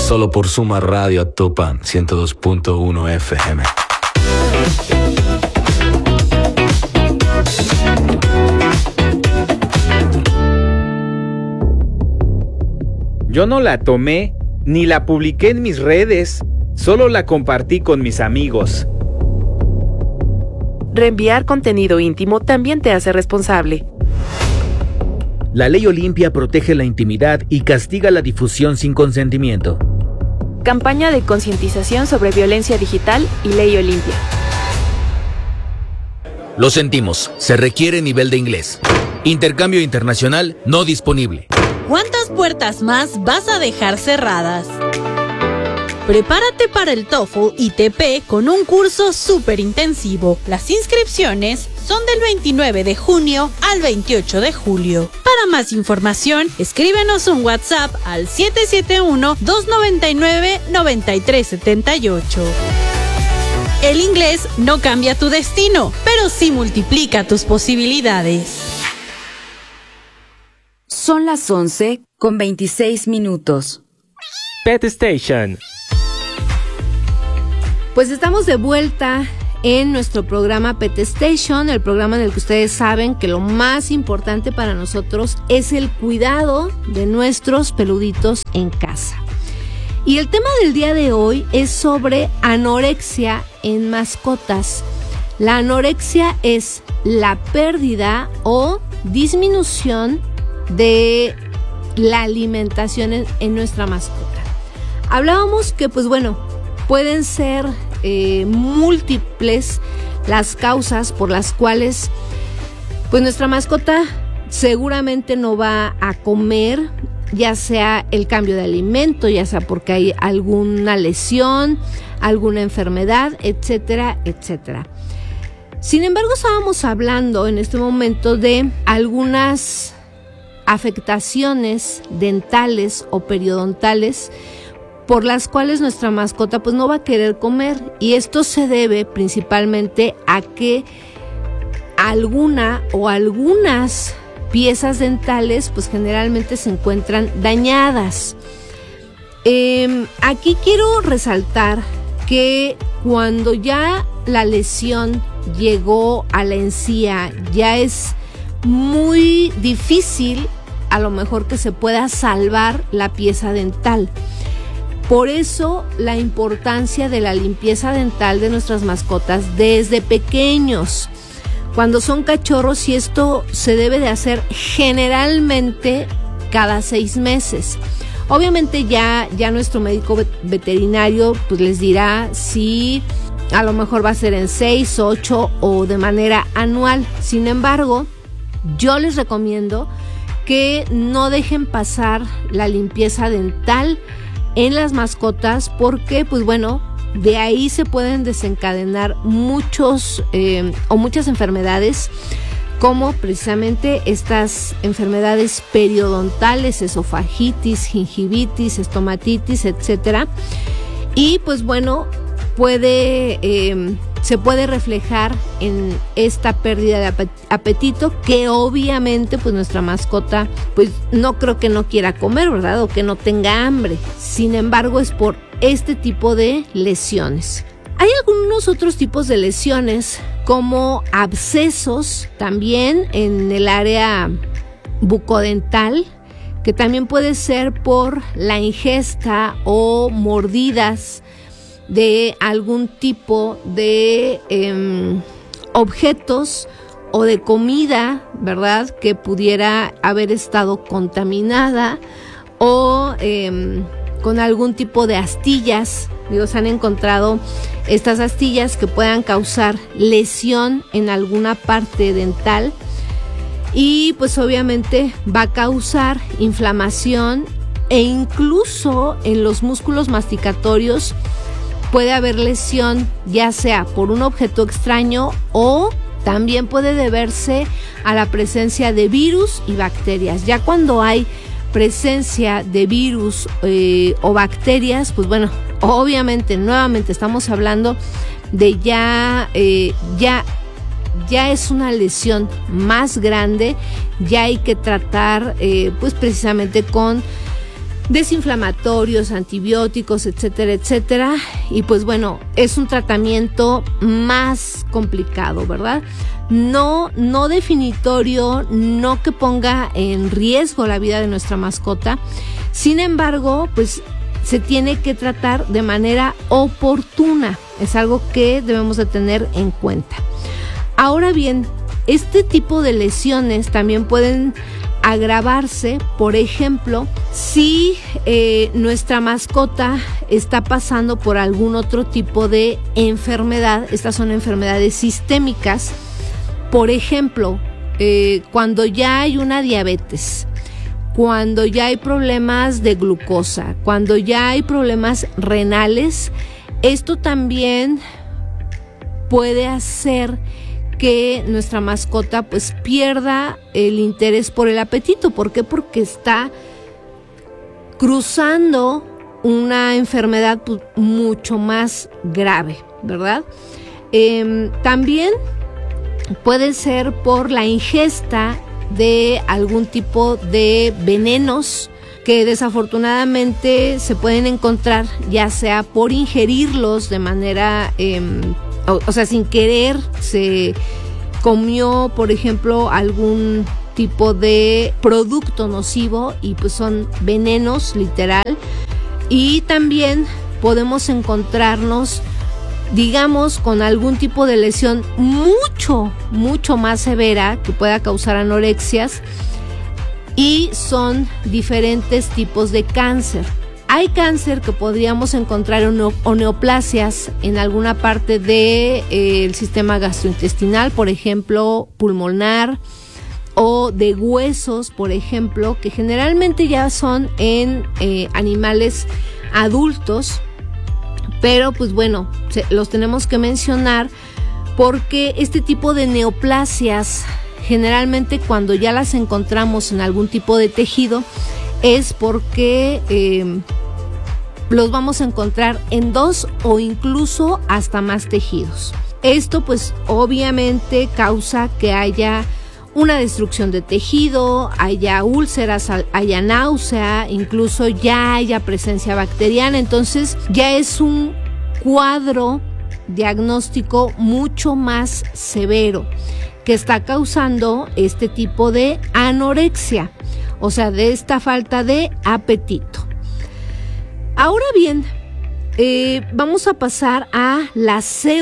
Solo por Suma Radio a Topan 102.1 FM. Yo no la tomé ni la publiqué en mis redes, solo la compartí con mis amigos. Reenviar contenido íntimo también te hace responsable. La ley Olimpia protege la intimidad y castiga la difusión sin consentimiento. Campaña de concientización sobre violencia digital y Ley Olimpia. Lo sentimos, se requiere nivel de inglés. Intercambio internacional no disponible. ¿Cuántas puertas más vas a dejar cerradas? Prepárate para el TOEFL ITP con un curso súper intensivo. Las inscripciones son del 29 de junio al 28 de julio. Para más información, escríbenos un WhatsApp al 771-299-9378. El inglés no cambia tu destino, pero sí multiplica tus posibilidades. Son las 11:26. Pet Station. Pues estamos de vuelta en nuestro programa Pet Station, el programa en el que ustedes saben que lo más importante para nosotros es el cuidado de nuestros peluditos en casa. Y el tema del día de hoy es sobre anorexia en mascotas. La anorexia es la pérdida o disminución de la alimentación en nuestra mascota. Hablábamos que pues bueno, pueden ser múltiples las causas por las cuales pues nuestra mascota seguramente no va a comer, ya sea el cambio de alimento, ya sea porque hay alguna lesión, alguna enfermedad, etcétera, etcétera. Sin embargo, estábamos hablando en este momento de algunas afectaciones dentales o periodontales por las cuales nuestra mascota pues no va a querer comer, y esto se debe principalmente a que alguna o algunas piezas dentales pues generalmente se encuentran dañadas. Aquí quiero resaltar que cuando ya la lesión llegó a la encía, ya es muy difícil a lo mejor que se pueda salvar la pieza dental. Por eso la importancia de la limpieza dental de nuestras mascotas desde pequeños, cuando son cachorros, y esto se debe de hacer generalmente cada 6 meses. Obviamente ya nuestro médico veterinario pues les dirá si a lo mejor va a ser en 6, 8 o de manera anual. Sin embargo, yo les recomiendo que no dejen pasar la limpieza dental en las mascotas, porque pues bueno, de ahí se pueden desencadenar muchas enfermedades, como precisamente estas enfermedades periodontales, esofagitis, gingivitis, estomatitis, etcétera. Y pues bueno, se puede reflejar en esta pérdida de apetito, que obviamente pues nuestra mascota pues no creo que no quiera comer, ¿verdad? O que no tenga hambre. Sin embargo, es por este tipo de lesiones. Hay algunos otros tipos de lesiones, como abscesos también en el área bucodental, que también puede ser por la ingesta o mordidas de algún tipo de objetos o de comida, ¿verdad?, que pudiera haber estado contaminada, o con algún tipo de astillas. Se han encontrado estas astillas que puedan causar lesión en alguna parte dental, y pues obviamente va a causar inflamación, e incluso en los músculos masticatorios puede haber lesión, ya sea por un objeto extraño, o también puede deberse a la presencia de virus y bacterias. Ya cuando hay presencia de virus o bacterias, pues bueno, obviamente nuevamente estamos hablando de ya es una lesión más grande. Ya hay que tratar pues precisamente con desinflamatorios, antibióticos, etcétera, etcétera. Y pues bueno, es un tratamiento más complicado, ¿verdad? No definitorio, no que ponga en riesgo la vida de nuestra mascota. Sin embargo, pues se tiene que tratar de manera oportuna. Es algo que debemos de tener en cuenta. Ahora bien, este tipo de lesiones también pueden agravarse, por ejemplo, si nuestra mascota está pasando por algún otro tipo de enfermedad. Estas son enfermedades sistémicas. Por ejemplo, cuando ya hay una diabetes, cuando ya hay problemas de glucosa, cuando ya hay problemas renales, esto también puede hacer que nuestra mascota pues pierda el interés por el apetito. ¿Por qué? Porque está cruzando una enfermedad pues, mucho más grave, ¿verdad? También puede ser por la ingesta de algún tipo de venenos que desafortunadamente se pueden encontrar, ya sea por ingerirlos de manera o sea, sin querer se comió, por ejemplo, algún tipo de producto nocivo y pues son venenos, literal. Y también podemos encontrarnos, digamos, con algún tipo de lesión mucho más severa que pueda causar anorexias, y son diferentes tipos de cáncer. Hay cáncer que podríamos encontrar o neoplasias en alguna parte del sistema gastrointestinal, por ejemplo, pulmonar, o de huesos, por ejemplo, que generalmente ya son en animales adultos, pero pues bueno, los tenemos que mencionar porque este tipo de neoplasias, generalmente cuando ya las encontramos en algún tipo de tejido, es porque los vamos a encontrar en 2 o incluso hasta más tejidos. Esto pues obviamente causa que haya una destrucción de tejido, haya úlceras, haya náusea, incluso ya haya presencia bacteriana. Entonces ya es un cuadro diagnóstico mucho más severo que está causando este tipo de anorexia, o sea, de esta falta de apetito. Ahora bien, vamos a pasar a la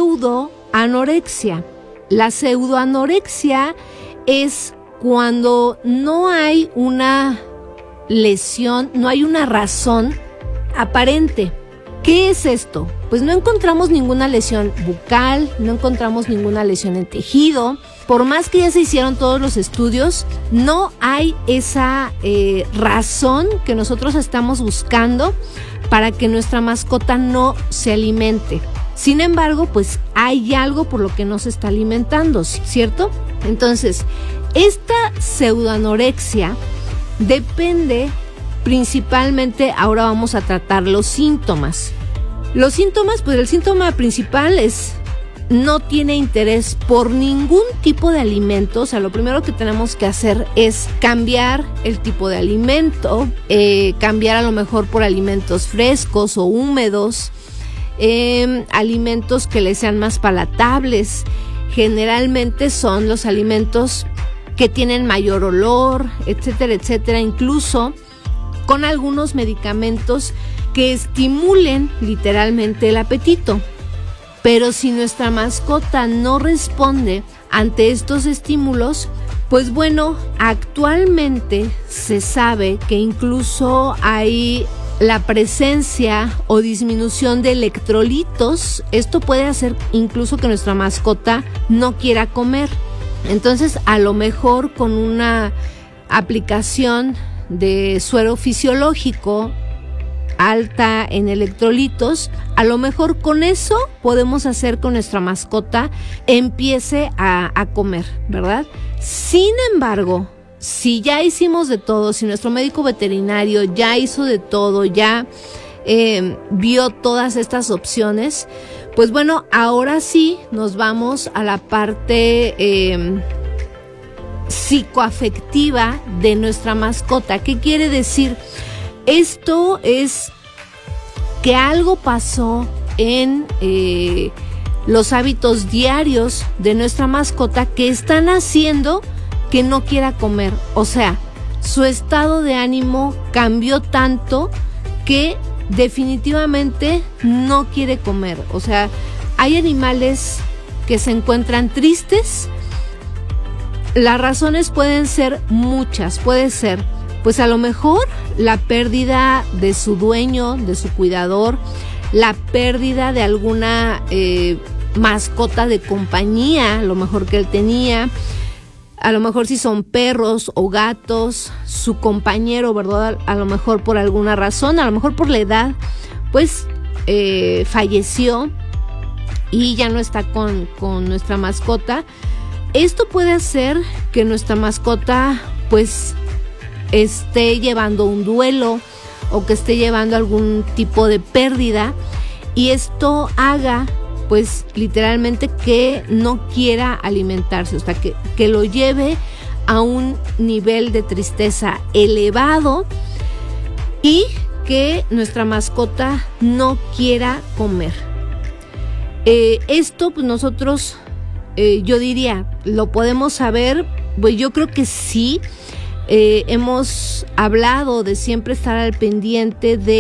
pseudoanorexia. La pseudoanorexia es cuando no hay una lesión, no hay una razón aparente. ¿Qué es esto? Pues no encontramos ninguna lesión bucal, no encontramos ninguna lesión en tejido. Por más que ya se hicieron todos los estudios, no hay esa razón que nosotros estamos buscando para que nuestra mascota no se alimente. Sin embargo, pues hay algo por lo que no se está alimentando, ¿cierto? Entonces, esta pseudoanorexia depende principalmente, ahora vamos a tratar los síntomas. Los síntomas, pues el síntoma principal es no tiene interés por ningún tipo de alimento. O sea, lo primero que tenemos que hacer es cambiar el tipo de alimento, cambiar a lo mejor por alimentos frescos o húmedos, alimentos que le sean más palatables. Generalmente son los alimentos que tienen mayor olor, etcétera, etcétera, incluso con algunos medicamentos que estimulen literalmente el apetito. Pero si nuestra mascota no responde ante estos estímulos, pues bueno, actualmente se sabe que incluso hay la presencia o disminución de electrolitos. Esto puede hacer incluso que nuestra mascota no quiera comer. Entonces, a lo mejor con una aplicación de suero fisiológico alta en electrolitos, a lo mejor con eso podemos hacer que nuestra mascota empiece a comer, ¿verdad? Sin embargo, si ya hicimos de todo, si nuestro médico veterinario ya hizo de todo, ya vio todas estas opciones, pues bueno, ahora sí nos vamos a la parte psicoafectiva de nuestra mascota. ¿Qué quiere decir? Esto es que algo pasó en los hábitos diarios de nuestra mascota que están haciendo que no quiera comer. O sea, su estado de ánimo cambió tanto que definitivamente no quiere comer. O sea, hay animales que se encuentran tristes. Las razones pueden ser muchas. Puede ser, pues a lo mejor, la pérdida de su dueño, de su cuidador, la pérdida de alguna mascota de compañía, a lo mejor que él tenía. A lo mejor si son perros o gatos, su compañero, ¿verdad? A lo mejor por alguna razón, a lo mejor por la edad, pues falleció y ya no está con nuestra mascota. Esto puede hacer que nuestra mascota pues esté llevando un duelo o que esté llevando algún tipo de pérdida, y esto haga pues literalmente que no quiera alimentarse, o sea, que lo lleve a un nivel de tristeza elevado y que nuestra mascota no quiera comer. Esto pues nosotros, yo diría, lo podemos saber, pues yo creo que sí. Hemos hablado de siempre estar al pendiente de